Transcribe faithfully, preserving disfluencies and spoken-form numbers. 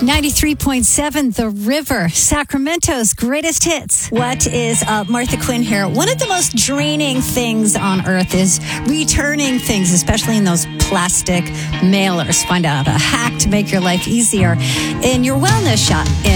ninety-three point seven The River, Sacramento's greatest hits. What is up? Martha Quinn here. One of the most draining things on earth is returning things, especially in those plastic mailers. Find out a hack to make your life easier in your wellness shop.